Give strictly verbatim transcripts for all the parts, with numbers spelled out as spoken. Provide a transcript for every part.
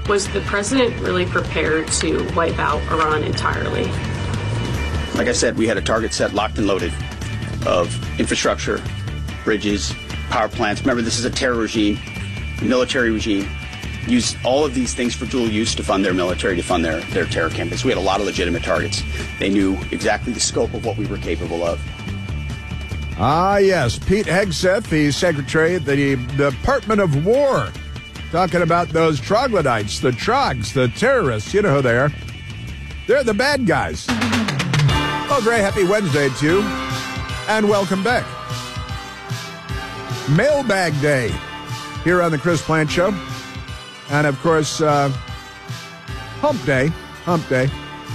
Was the president really prepared to wipe out Iran entirely? Like I said, we had a target set locked and loaded of infrastructure, bridges, power plants. Remember, this is a terror regime, military regime. Use all of these things for dual use to fund their military, to fund their, their terror campaigns. We had a lot of legitimate targets. They knew exactly the scope of what we were capable of. Ah, yes. Pete Hegseth, the Secretary of the Department of War, talking about those troglodytes, the trogs, the terrorists. You know who they are. They're the bad guys. Well, very happy Wednesday to you, and welcome back. Mailbag Day here on the Chris Plante Show. And, of course, uh, Hump Day, Hump Day,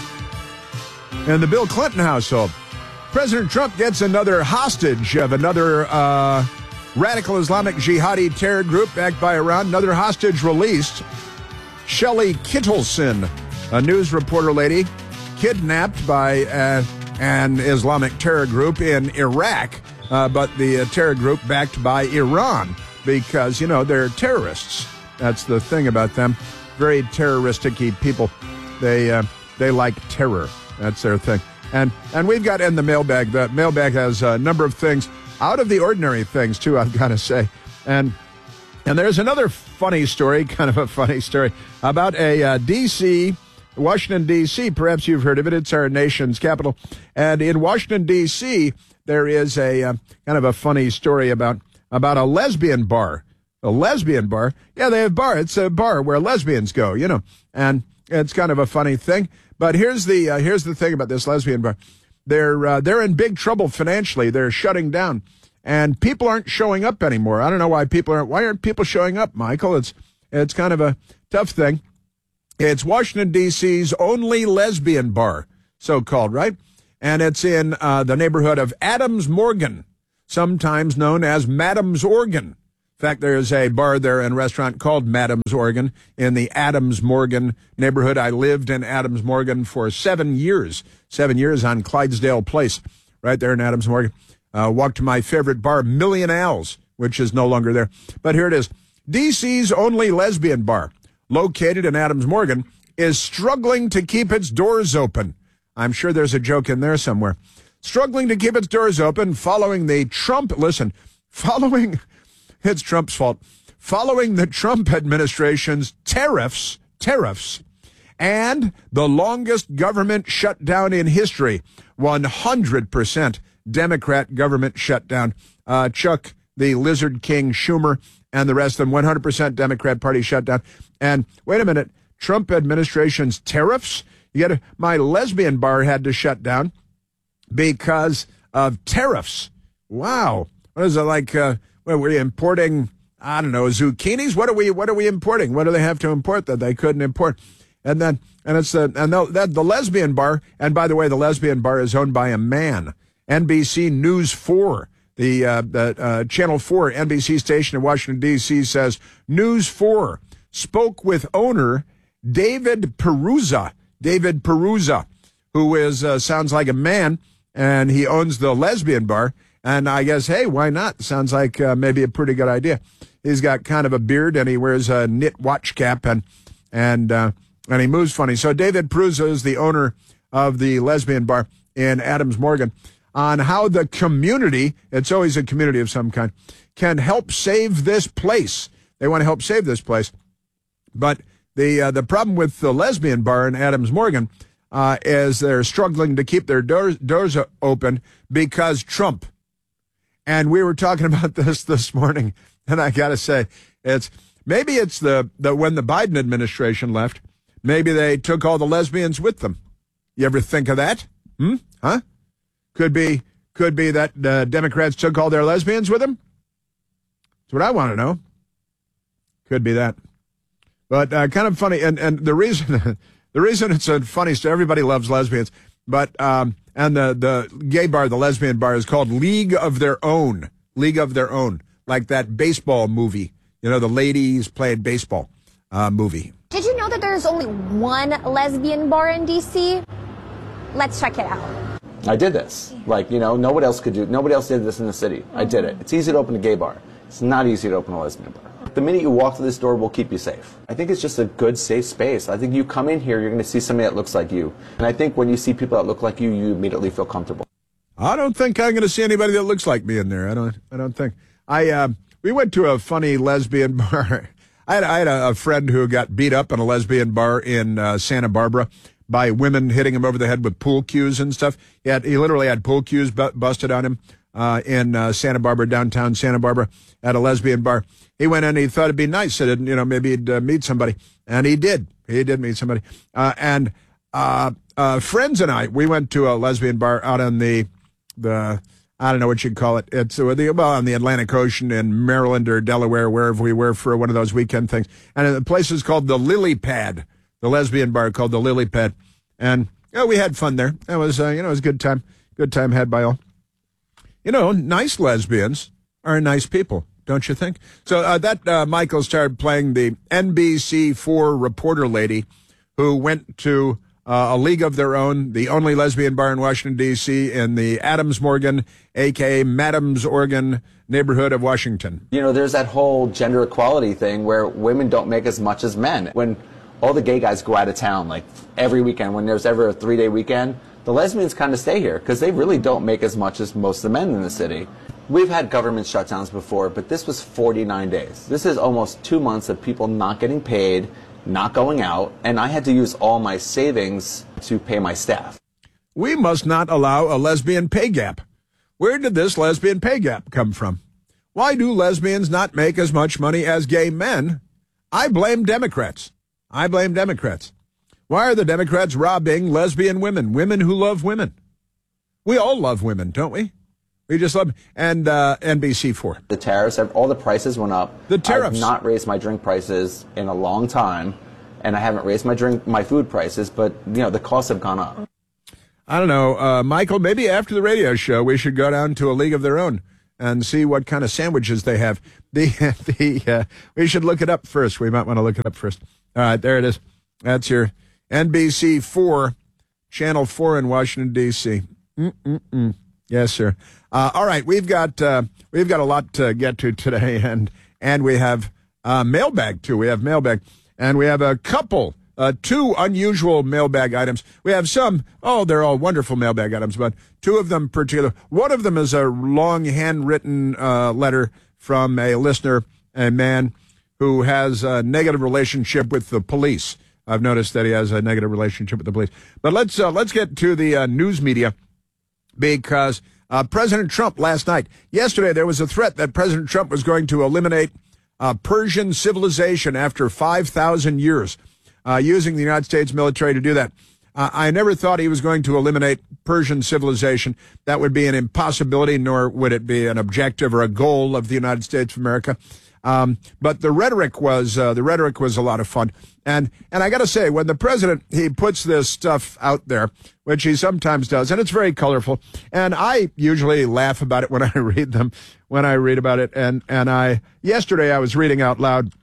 in the Bill Clinton household. President Trump gets another hostage of another uh, radical Islamic jihadi terror group backed by Iran. Another hostage released. Shelley Kittleson, a news reporter lady, kidnapped by uh, an Islamic terror group in Iraq, uh, but the uh, terror group backed by Iran because, you know, they're terrorists. That's the thing about them. Very terroristic-y people. They uh, they like terror. That's their thing. And and we've got in the mailbag. The mailbag has a number of things, out of the ordinary things, too, I've got to say. And and there's another funny story, kind of a funny story, about a uh, D C, Washington, D C. Perhaps you've heard of it. It's our nation's capital. And in Washington, D C, there is a uh, kind of a funny story about about a lesbian bar. A lesbian bar? Yeah, they have bar. It's a bar where lesbians go, you know, and it's kind of a funny thing. But here's the uh, here's the thing about this lesbian bar. They're uh, they're in big trouble financially. They're shutting down, and people aren't showing up anymore. I don't know why people aren't. Why aren't people showing up, Michael? It's it's kind of a tough thing. It's Washington, D C's only lesbian bar, so-called, right? And it's in uh, the neighborhood of Adams Morgan, sometimes known as Madam's Organ. In fact, there's a bar there and restaurant called Madam's Organ in the Adams Morgan neighborhood. I lived in Adams Morgan for seven years, seven years on Clydesdale Place, right there in Adams Morgan. Uh, walked to my favorite bar, Million Al's, which is no longer there. But here it is. D C's only lesbian bar, located in Adams Morgan, is struggling to keep its doors open. I'm sure there's a joke in there somewhere. Struggling to keep its doors open following the Trump, listen, following... It's Trump's fault. Following the Trump administration's tariffs, tariffs, and the longest government shutdown in history, one hundred percent Democrat government shutdown. Uh, Chuck, the Lizard King, Schumer, and the rest of them, one hundred percent Democrat Party shutdown. And wait a minute, Trump administration's tariffs? You get my lesbian bar had to shut down because of tariffs. Wow. What is it like? Uh, Well, we're importing, I don't know, zucchinis. What are we? What are we importing? What do they have to import that they couldn't import? And then, and it's the and the, that the lesbian bar. And by the way, the lesbian bar is owned by a man. N B C News four, the uh, the uh, Channel four N B C station in Washington D C says News four spoke with owner David Peruza. David Peruza, who is uh, sounds like a man, and he owns the lesbian bar. And I guess, hey, why not? Sounds like uh, maybe a pretty good idea. He's got kind of a beard, and he wears a knit watch cap, and and uh, and he moves funny. So David Peruza is the owner of the lesbian bar in Adams Morgan, on how the community, it's always a community of some kind, can help save this place. They want to help save this place. But the uh, the problem with the lesbian bar in Adams Morgan uh, is they're struggling to keep their doors, doors open because Trump. And we were talking about this this morning, and I got to say, it's maybe it's the, the when the Biden administration left, maybe they took all the lesbians with them. You ever think of that? Hmm? Huh? Could be could be that the Democrats took all their lesbians with them? That's what I want to know. Could be that. But uh, kind of funny, and, and the reason the reason it's a funny story, everybody loves lesbians, but um, and the, the gay bar, the lesbian bar, is called League of Their Own. League of Their Own, like that baseball movie. You know, the ladies playing baseball uh, movie. Did you know that there's only one lesbian bar in D C? Let's check it out. I did this. Like, you know, nobody else could do, nobody else did this in the city. I did it. It's easy to open a gay bar. It's not easy to open a lesbian bar. The minute you walk through this door, we'll keep you safe. I think it's just a good, safe space. I think you come in here, you're going to see somebody that looks like you. And I think when you see people that look like you, you immediately feel comfortable. I don't think I'm going to see anybody that looks like me in there. I don't. I don't think. I uh, we went to a funny lesbian bar. I had, I had a, a friend who got beat up in a lesbian bar in uh, Santa Barbara by women hitting him over the head with pool cues and stuff. He had he literally had pool cues bu- busted on him uh, in uh, Santa Barbara, downtown Santa Barbara, at a lesbian bar. He went in. He thought it'd be nice that you know maybe he'd uh, meet somebody, and he did. He did meet somebody. Uh, and uh, uh, friends and I, we went to a lesbian bar out on the the I don't know what you'd call it. It's uh, the, well on the Atlantic Ocean in Maryland or Delaware, wherever we were for one of those weekend things. And the place is called the Lily Pad, the lesbian bar called the Lily Pad. And you know, we had fun there. It was uh, you know it was a good time, good time had by all. You know, nice lesbians are nice people, don't you think? So uh, that uh, Michael started playing the N B C four reporter lady who went to uh, a League of Their Own, the only lesbian bar in Washington, D C, in the Adams Morgan, a k a. Madams Organ neighborhood of Washington. You know, there's that whole gender equality thing where women don't make as much as men. When all the gay guys go out of town, like every weekend, when there's ever a three-day weekend, the lesbians kind of stay here because they really don't make as much as most of the men in the city. We've had government shutdowns before, but this was forty-nine days. This is almost two months of people not getting paid, not going out, and I had to use all my savings to pay my staff. We must not allow a lesbian pay gap. Where did this lesbian pay gap come from? Why do lesbians not make as much money as gay men? I blame Democrats. I blame Democrats. Why are the Democrats robbing lesbian women, women who love women? We all love women, don't we? We just love, and uh, N B C four. The tariffs, all the prices went up. The tariffs. I've not raised my drink prices in a long time, and I haven't raised my drink, my food prices, but, you know, the costs have gone up. I don't know, uh, Michael, maybe after the radio show, we should go down to a League of Their Own and see what kind of sandwiches they have. The, the, uh, we should look it up first. We might want to look it up first. All right, there it is. That's your N B C four, Channel four in Washington, D C. Mm-mm-mm. Yes, sir. Uh, all right, we've got uh, we've got a lot to get to today, and and we have uh, mailbag too. We have mailbag, and we have a couple, uh, two unusual mailbag items. We have some. Oh, they're all wonderful mailbag items, but two of them particular. One of them is a long handwritten uh, letter from a listener, a man who has a negative relationship with the police. I've noticed that he has a negative relationship with the police. But let's uh, let's get to the uh, news media, because uh, President Trump last night, yesterday, there was a threat that President Trump was going to eliminate uh, Persian civilization after five thousand years, uh, using the United States military to do that. Uh, I never thought he was going to eliminate Persian civilization. That would be an impossibility, nor would it be an objective or a goal of the United States of America. Um, but the rhetoric was uh, the rhetoric was a lot of fun, and and I got to say, when the president he puts this stuff out there, which he sometimes does, and it's very colorful, and I usually laugh about it when I read them, when I read about it, and and I yesterday I was reading out loud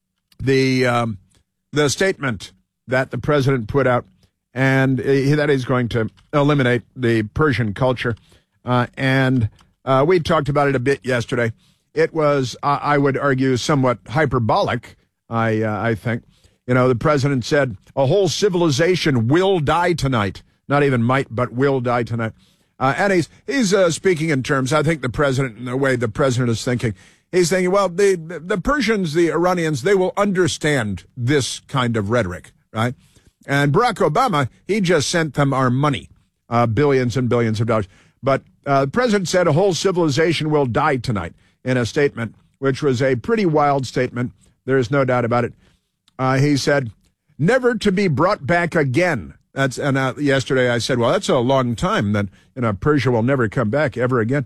the um, the statement that the president put out, and he, that he's going to eliminate the Persian culture, uh, and uh, we talked about it a bit yesterday. It was, uh, I would argue, somewhat hyperbolic, I uh, I think. You know, the president said, a whole civilization will die tonight. Not even might, but will die tonight. Uh, and he's he's uh, speaking in terms, I think the president, in the way the president is thinking, he's thinking, well, the, the Persians, the Iranians, they will understand this kind of rhetoric, right? And Barack Obama, he just sent them our money, uh, billions and billions of dollars. But uh, the president said a whole civilization will die tonight, in a statement, which was a pretty wild statement. There is no doubt about it. Uh, he said, never to be brought back again. That's and uh, yesterday I said, well, that's a long time. Then, you know, Persia will never come back ever again.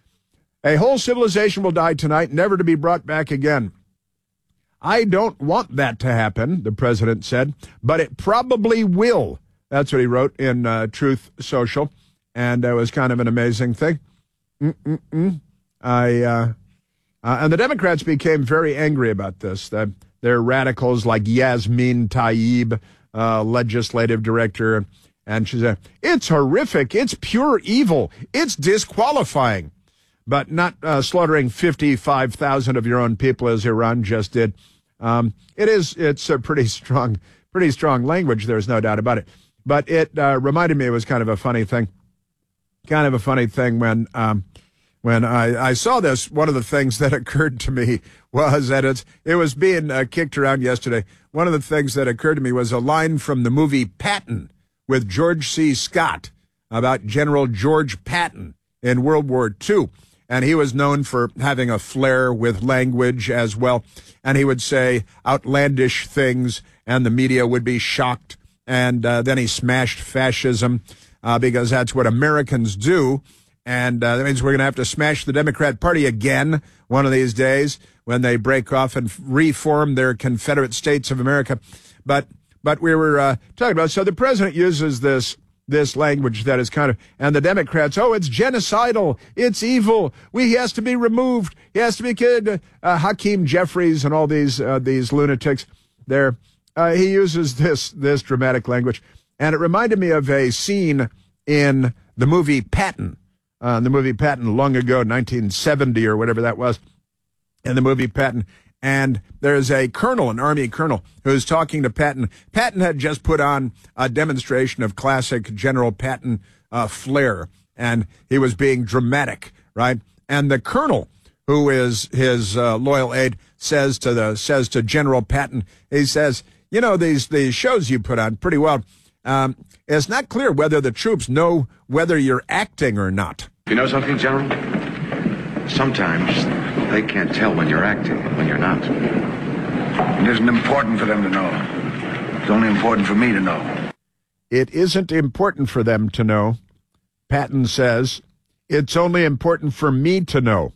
A whole civilization will die tonight, never to be brought back again. I don't want that to happen, the president said, but it probably will. That's what he wrote in uh, Truth Social, and it was kind of an amazing thing. Mm-mm-mm. I. Uh, Uh, and the Democrats became very angry about this. Uh, they're radicals like Yasmin Tayyib, uh, legislative director, and she said, it's horrific. It's pure evil. It's disqualifying. but not uh, slaughtering fifty-five thousand of your own people as Iran just did. Um, it is, it's a pretty strong, pretty strong language. There's no doubt about it. But it uh, reminded me it was kind of a funny thing, kind of a funny thing when, um, when I, I saw this. One of the things that occurred to me was that it's, it was being uh, kicked around yesterday. One of the things that occurred to me was a line from the movie Patton with George C. Scott about General George Patton in World War Two. And he was known for having a flair with language as well. And he would say outlandish things, and the media would be shocked. And uh, then he smashed fascism uh, because that's what Americans do. And uh, that means we're going to have to smash the Democrat Party again one of these days when they break off and reform their Confederate States of America. But but we were uh, talking about, so the president uses this this language that is kind of, and the Democrats, oh, it's genocidal, it's evil, we, he has to be removed, he has to be killed. Uh, Hakeem Jeffries and all these uh, these lunatics there, uh, he uses this this dramatic language. And it reminded me of a scene in the movie Patton, uh, the movie Patton long ago, nineteen seventy or whatever that was, in the movie Patton. And there's a colonel, an Army colonel, who's talking to Patton. Patton had just put on a demonstration of classic General Patton uh, flair, and he was being dramatic, right? And the colonel, who is his uh, loyal aide, says to the says to General Patton, he says, you know, these these shows you put on pretty well. Um, it's not clear whether the troops know whether you're acting or not. You know something, General? Sometimes they can't tell when you're acting and when you're not. It isn't important for them to know. It's only important for me to know. It isn't important for them to know, Patton says. It's only important for me to know.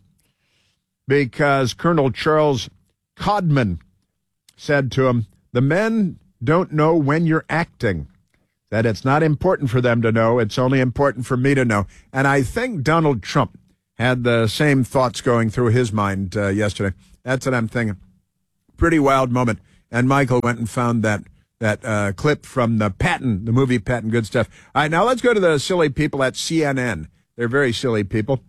Because Colonel Charles Codman said to him, the men don't know when you're acting. That it's not important for them to know. It's only important for me to know. And I think Donald Trump had the same thoughts going through his mind uh, yesterday. That's what I'm thinking. Pretty wild moment. And Michael went and found that that uh, clip from the Patton, the movie Patton. Good stuff. All right, now let's go to the silly people at C N N. They're very silly people.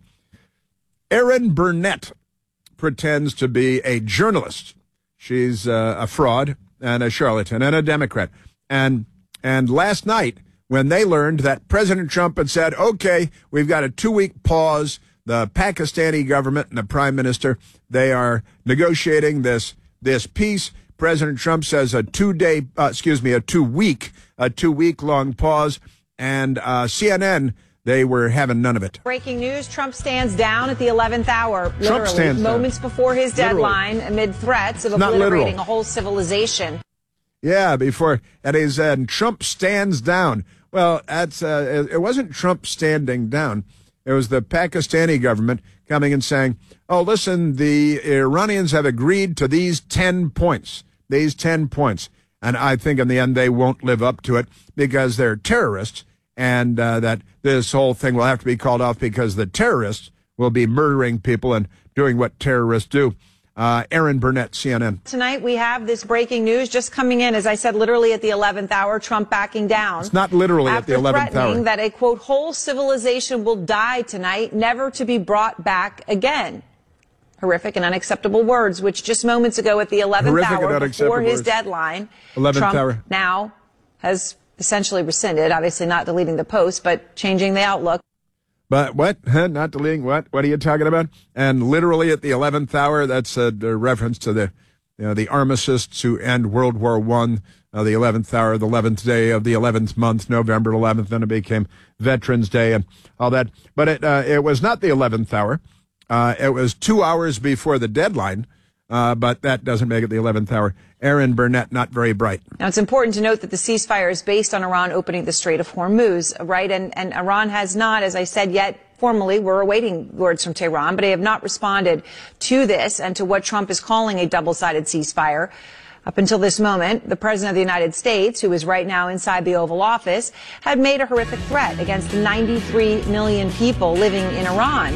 Erin Burnett pretends to be a journalist. She's uh, a fraud and a charlatan and a Democrat. And and last night, when they learned that President Trump had said, okay, we've got a two-week pause, the Pakistani government and the prime minister, they are negotiating this this peace. President Trump says a two-day, uh, excuse me, a two-week, a two-week long pause. And uh, C N N, they were having none of it. Breaking news, Trump stands down at the eleventh hour, Trump literally stands moments down. before his deadline, Literally. amid threats of It's not obliterating literal. a whole civilization. Yeah, before, and he said, Trump stands down. Well, that's uh, it wasn't Trump standing down. It was the Pakistani government coming and saying, oh, listen, the Iranians have agreed to these ten points, these ten points. And I think in the end they won't live up to it because they're terrorists, and uh, that this whole thing will have to be called off because the terrorists will be murdering people and doing what terrorists do. Uh, Erin Burnett, C N N. Tonight we have this breaking news just coming in, as I said, literally at the eleventh hour, Trump backing down. It's not literally at the eleventh After threatening hour. that a, quote, whole civilization will die tonight, never to be brought back again. Horrific and unacceptable words, which just moments ago at the eleventh Horrific and hour, unacceptable before his words. deadline, eleventh Trump hour. now has essentially rescinded, obviously not deleting the post, but changing the outlook. But what? Huh? Not deleting what? What are you talking about? And literally at the eleventh hour, that's a, a reference to the, you know, the armistice to end World War One. Uh, the eleventh hour, the eleventh day of the eleventh month, November eleventh. Then it became Veterans Day and all that. But it uh, it was not the eleventh hour. Uh, it was two hours before the deadline. Uh, but that doesn't make it the eleventh hour. Erin Burnett, not very bright. Now, it's important to note that the ceasefire is based on Iran opening the Strait of Hormuz, right? And, and Iran has not, as I said, yet formally, we're awaiting words from Tehran, but they have not responded to this and to what Trump is calling a double-sided ceasefire. Up until this moment, the President of the United States, who is right now inside the Oval Office, had made a horrific threat against the ninety-three million people living in Iran.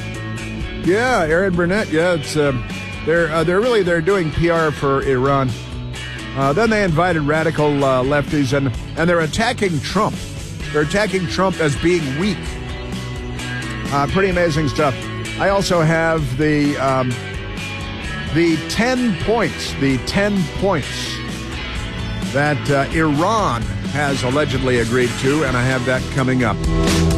Yeah, Erin Burnett, yeah, it's... Um They're uh, they're really they're doing P R for Iran. Uh, then they invited radical uh, lefties and and they're attacking Trump. They're attacking Trump as being weak. Uh, pretty amazing stuff. I also have the um, the ten points, the ten points that uh, Iran has allegedly agreed to, and I have that coming up.